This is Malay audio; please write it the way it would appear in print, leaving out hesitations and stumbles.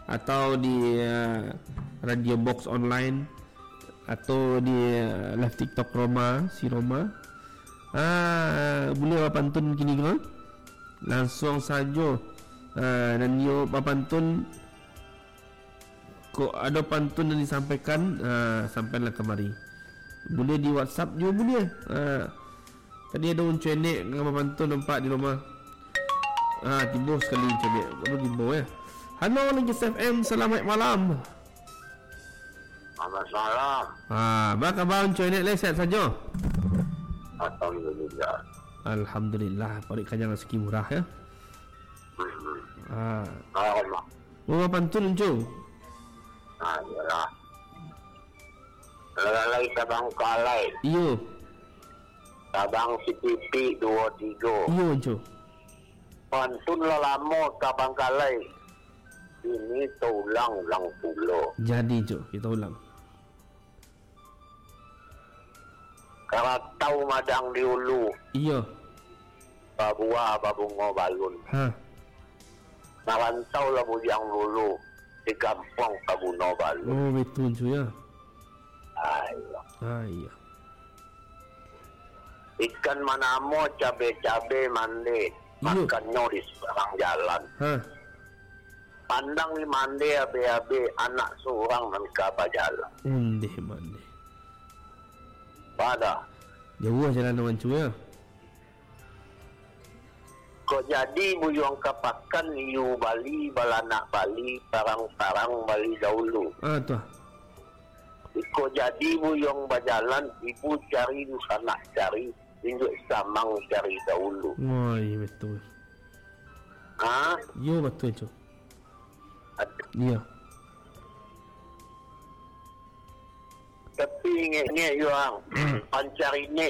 atau di radio box online atau di live TikTok Roma boleh pantun kini kan langsung saja dan yo pantun kok ada pantun yang disampaikan sampailah kemari boleh di WhatsApp juga boleh. Tadi ada un cenek dengan pantun nampak di rumah tiba sekali cenek baru tiba ya. Halo Legis FM, selamat malam. Selamat malam. Apa khabar cenek le, sihat saja? Alhamdulillah. Alhamdulillah, berikan yang rezeki murah ya. Alhamdulillah. Mau pantun Uncu? Yalah. Lalai Sabang Kalai. Iyo. Sabang CPP 23. Iyo Uncu. Pantun lelamo Sabang Kalai. Ini tulang pulau. Jadi Uncu, kita ulang. Karatau madang di ulu. Iyo. Babungo balun. Narantau lah bujang lulu. Di kampung Kabuno balun. Oh betul Uncu ya. Ayo. Iya. Ikan manamo cabe-cabe mande. Makannya di seberang jalan. Pandang di mande abe-abe anak seorang dan kaba jalan. Mande. Pada. Jauh jalan dengan Uncu ya. Kok jadi buyong kapakan iu Bali balanak Bali parang-parang Bali dahulu. Tuh. Kok jadi buyong berjalan ibu cari sanak cari tunjuk samang cari dahulu. Iya betul. Iya betul Uncu. Iya. Tapi ngek-ngek yang pancari ne